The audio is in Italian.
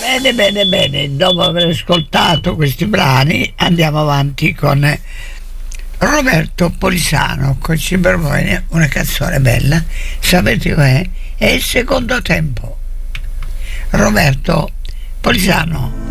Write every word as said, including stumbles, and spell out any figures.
Bene, bene, bene, dopo aver ascoltato questi brani andiamo avanti con Roberto Polisano, che ci propone una canzone bella. Sapete qual è? È Il secondo tempo. Roberto Polisano.